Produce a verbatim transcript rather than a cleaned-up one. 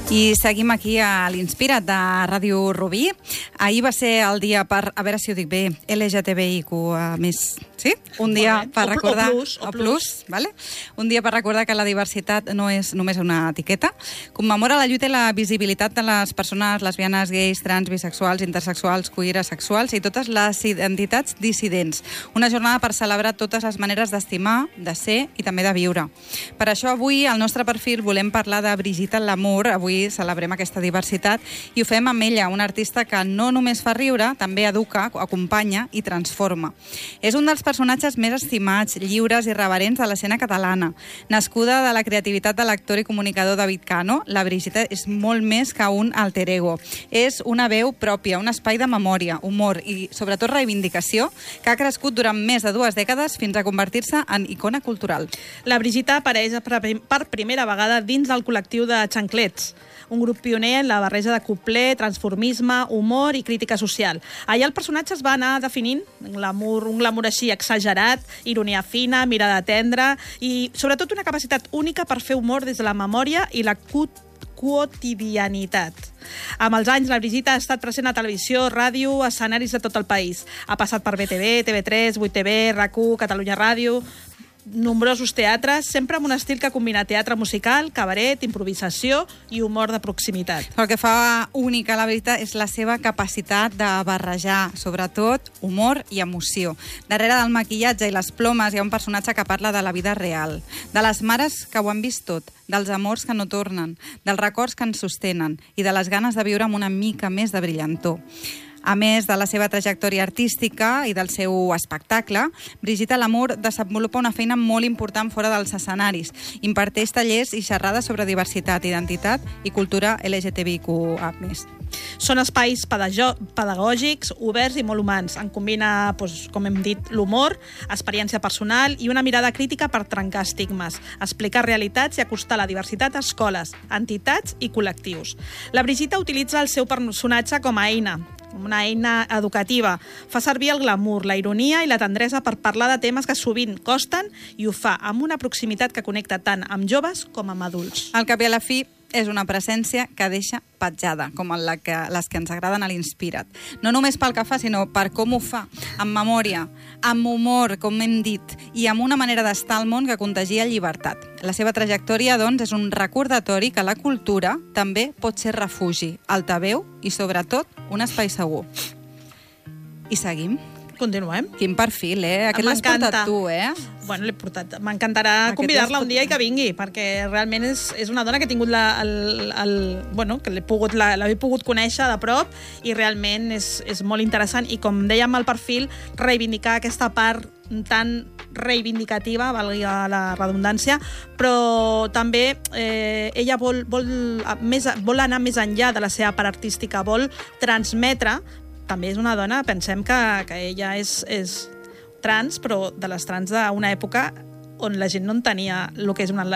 I seguim aquí a l'Inspira't de Ràdio Rubí. Ahir va ser el dia per, a veure si ho dic bé, L G T B I Q més, sí? Un dia per recordar... O plus, o plus. Vale? Un dia per recordar que la diversitat no és només una etiqueta. Commemora la lluita i la visibilitat de les persones lesbianes, gais, trans, bisexuals, intersexuals, queer, asexuals i totes les identitats dissidents. Una jornada per celebrar totes les maneres d'estimar, de ser i també de viure. Per això avui, al nostre perfil, volem parlar de Brigitte Lamour. Avui celebrem aquesta diversitat i ho fem amb ella, una artista que no només fa riure, també educa, acompanya i transforma. És un dels personatges més estimats, lliures i reverents de l'escena catalana. Nascuda de la creativitat de l'actor i comunicador David Cano, la Brigitte és molt més que un alter ego. És una veu pròpia, un espai de memòria, humor i, sobretot, reivindicació que ha crescut durant més de dues dècades fins a convertir-se en icona cultural. La Brigitte apareix per primera vegada dins del col·lectiu de Xanclets, un grup pioner en la barreja de couplet, transformisme, humor i crítica social. Allà el personatge es va anar definint un glamour, un glamour així exagerat, ironia fina, mirada tendra i, sobretot, una capacitat única per fer humor des de la memòria i la quotidianitat. Amb els anys, la Brigitte ha estat present a televisió, ràdio, escenaris de tot el país. Ha passat per B T V, T V tres, vuit T V, RAC u, Catalunya Ràdio, nombrosos teatres, sempre amb un estil que combina teatre musical, cabaret, improvisació i humor de proximitat. El que fa única la Brigitte és la seva capacitat de barrejar, sobretot, humor i emoció. Darrere del maquillatge i les plomes hi ha un personatge que parla de la vida real, de les mares que ho han vist tot, dels amors que no tornen, dels records que ens sostenen i de les ganes de viure amb una mica més de brillantor. A més de la seva trajectòria artística i del seu espectacle, Brigitte Lamour desenvolupa una feina molt important fora dels escenaris. Imparteix tallers i xerrades sobre diversitat, identitat i cultura L G T B I Q més. Són espais pedagògics, oberts i molt humans. En combina, doncs, com hem dit, l'humor, experiència personal i una mirada crítica per trencar estigmes, explicar realitats i acostar la diversitat a escoles, entitats i col·lectius. La Brigitte utilitza el seu personatge com a eina, una eina educativa. Fa servir el glamour, la ironia i la tendresa per parlar de temes que sovint costen i ho fa amb una proximitat que connecta tant amb joves com amb adults. Al cap i a la fi, és una presència que deixa petjada, com la que, les que ens agraden a l'Inspira't. No només pel que fa, sinó per com ho fa, amb memòria, amb humor, com hem dit, i amb una manera d'estar al món que contagia llibertat. La seva trajectòria, doncs, és un recordatori que la cultura també pot ser refugi, altaveu i, sobretot, un espai segur. I seguim. Continuem. Quin perfil, eh? Aquest l'has portat tu, eh? Bueno, l'he portat. M'encantarà convidar-la un dia i que vingui, perquè realment és, és una dona que he tingut la, el, el, bueno, que l'he pogut, la, l'he pogut conèixer de prop i realment és, és molt interessant i, com dèiem al perfil, reivindicar aquesta part tan reivindicativa, valgui la redundància, però també eh, ella vol, vol, més, vol anar més enllà de la seva part artística, vol transmetre. També és una dona, pensem que, que ella és, és trans, però de les trans d'una època on la gent no entenia el que és una